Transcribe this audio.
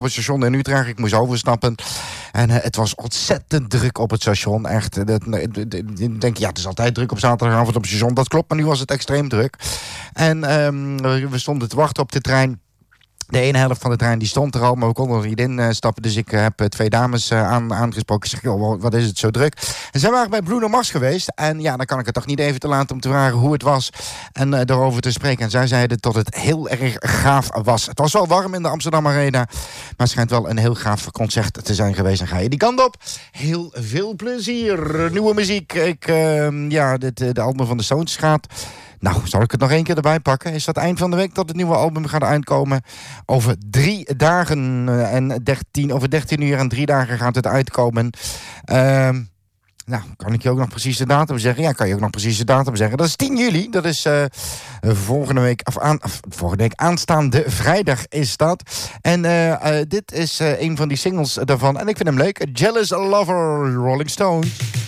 het station in Utrecht. Ik moest overstappen. En het was ontzettend druk op het station. Echt. Ik denk, het is altijd druk op zaterdagavond op het station. Dat klopt, maar nu was het extreem druk. En we stonden te wachten op de trein. De ene helft van de trein die stond er al, maar we konden er niet in stappen. Dus ik heb 2 dames aangesproken. Ik zeg, joh, wat is het zo druk? En zij waren bij Bruno Mars geweest. En ja, dan kan ik het toch niet even te laten om te vragen hoe het was. En daarover te spreken. En zij zeiden dat het heel erg gaaf was. Het was wel warm in de Amsterdam Arena. Maar het schijnt wel een heel gaaf concert te zijn geweest. En ga je die kant op. Heel veel plezier. Nieuwe muziek. De album van de Stones gaat... Nou, zal ik het nog 1 keer erbij pakken? Is dat eind van de week dat het nieuwe album gaat uitkomen? Over 3 dagen over 13 uur en 3 dagen gaat het uitkomen. Kan ik je ook nog precies de datum zeggen? Ja, kan je ook nog precies de datum zeggen. Dat is 10 juli. Dat is volgende week aanstaande vrijdag is dat. En dit is een van die singles daarvan. En ik vind hem leuk. Jealous Lover, Rolling Stones.